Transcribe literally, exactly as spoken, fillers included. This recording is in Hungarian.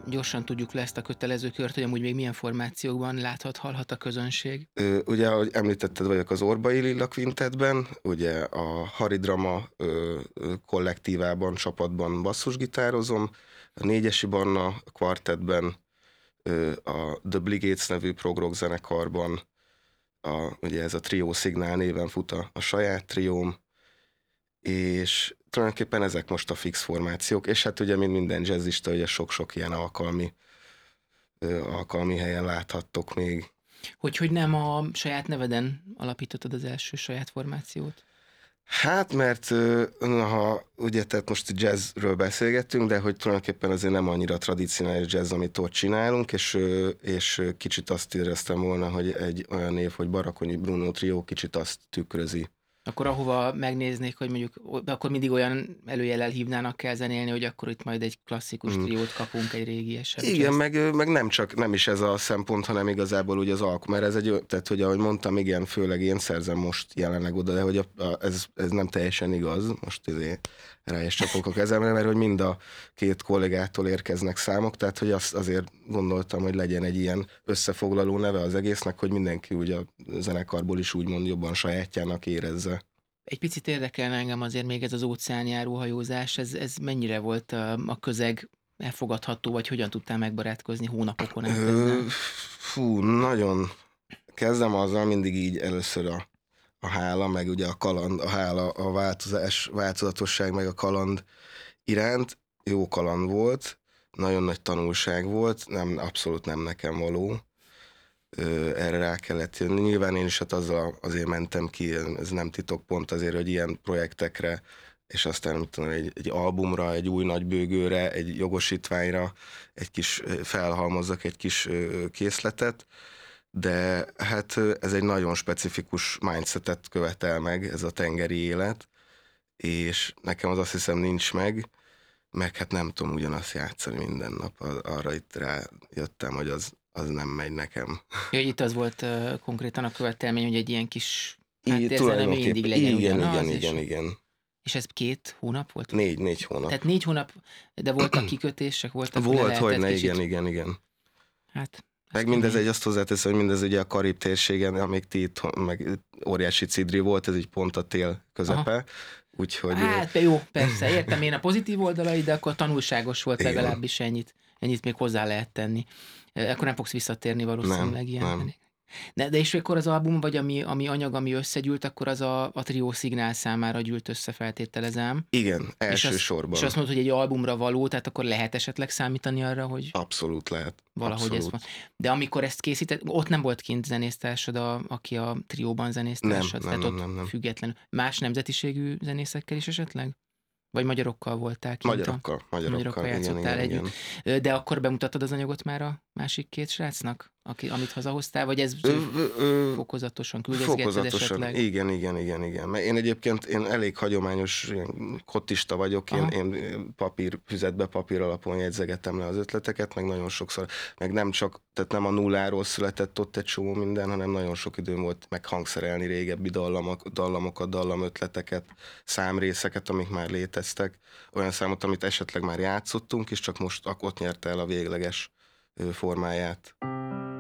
gyorsan tudjuk le ezt a kötelező kört, hogy amúgy még milyen formációkban láthat, hallhat a közönség? Ö, ugye, ahogy említetted, vagyok az Orbai Lilla Quintetben, ugye a Haridrama ö, ö, kollektívában, csapatban basszusgitározom, a Négyesi Barna kvartettben, ö, a The Brigades nevű progrock zenekarban, a, ugye ez a Trio Signál néven fut a, a saját trióm, és tulajdonképpen ezek most a fix formációk, és hát ugye, mint minden jazzista, ugye sok-sok ilyen alkalmi, ö, alkalmi helyen láthattok még. Hogy, hogy nem a saját neveden alapítottad az első saját formációt? Hát, mert ö, ha ugye, tehát most jazzről beszélgettünk, de hogy tulajdonképpen azért nem annyira tradicionális jazz, amit ott csinálunk, és, ö, és kicsit azt éreztem volna, hogy egy olyan név, hogy Barakonyi Bruno Trio kicsit azt tükrözi. Akkor ahova megnéznék, hogy mondjuk, akkor mindig olyan előjellel hívnának kell zenélni, hogy akkor itt majd egy klasszikus Mm. triót kapunk, egy régiesebb. Igen, meg, meg nem csak, nem is ez a szempont, hanem igazából ugye az alk, mert ez egy, ö- tehát hogy ahogy mondtam, igen, főleg én szerzem most jelenleg oda, de hogy a, a, ez, ez nem teljesen igaz, most azért rá is csapok a kezemre, mert hogy mind a két kollégától érkeznek számok, tehát hogy azt azért gondoltam, hogy legyen egy ilyen összefoglaló neve az egésznek, hogy mindenki ugye a zenekarból is úgymond jobban sajátjának érezze. Egy picit érdekelne engem azért még ez az óceánjáró hajózás, ez, ez mennyire volt a, a közeg elfogadható, vagy hogyan tudtál megbarátkozni hónapokon át Ö, ezzel? fú, nagyon. Kezdem azzal mindig így először a, a hála, meg ugye a kaland, a hála, a változás, változatosság, meg a kaland iránt. Jó kaland volt, nagyon nagy tanulság volt, nem, abszolút nem nekem való. Ö, erre rá kellett jönni. Nyilván én is hát azzal azért mentem ki, ez nem titok pont azért, hogy ilyen projektekre, és aztán mit tudom, egy, egy albumra, egy új nagybőgőre, egy jogosítványra, egy kis felhalmozzak egy kis ö, készletet, de hát ö, ez egy nagyon specifikus mindsetet követel meg, ez a tengeri élet, és nekem az azt hiszem nincs meg, meg hát nem tudom ugyanazt játszani minden nap, arra itt rájöttem, hogy az, az nem megy nekem. Ja, itt az volt uh, konkrétan a követelmény, hogy egy ilyen kis háttérzene tulajdonképpen- mindig legyen igen, ugyanaz, igen, és, igen, igen. és ez két hónap volt? Négy, négy hónap. Tehát négy hónap, de voltak kikötések, voltak, le Volt, lehetett hogy ne, kicsit- igen, igen, igen. Hát, Meg ez mindez kemény. egy, azt hozzátesz, hogy mindez ugye a Karib térségen, amíg ti itt, meg óriási cidri volt, ez így pont a tél közepe, Aha. úgyhogy... Hát, jó, persze, értem én a pozitív oldalai, de akkor tanulságos volt Igen. legalábbis ennyit, ennyit még hozzá lehet tenni. Akkor nem fogsz visszatérni valószínűleg Nem, ilyen. nem. De, de és akkor az album, vagy ami, ami anyag, ami összegyűlt, akkor az a, a Trio Signál számára gyűlt össze, feltételezem. Igen, És azt, elsősorban. és azt mondod, hogy egy albumra való, tehát akkor lehet esetleg számítani arra, hogy Abszolút lehet. valahogy abszolút. ez van. De amikor ezt készített, ott nem volt kint zenésztársad, a, aki a trióban zenésztársad? Nem, tehát nem, ott nem, nem. függetlenül. Más nemzetiségű zenészekkel is esetleg? Vagy magyarokkal voltál kint? a- Magyarokkal, magyarokkal, magyarokkal igen, játszottál igen, együtt. igen. Ö, De akkor bemutattad az anyagot már a másik két srácnak, aki, amit hazahoztál, vagy ez Ö, ö, ö, fokozatosan küldözgetted Fokozatosan, esetleg? igen, igen, igen, igen. Mert én egyébként én elég hagyományos ilyen kottista vagyok, én, Aha. én papír, füzetbe papír alapon jegyzegetem le az ötleteket, meg nagyon sokszor, meg nem csak, tehát nem a nulláról született ott egy csomó minden, hanem nagyon sok időm volt meghangszerelni régebbi dallamok, dallamokat, dallamötleteket, számrészeket, amik már léteztek, olyan számot, amit esetleg már játszottunk, és csak most ott nyerte el a végleges ö, formáját.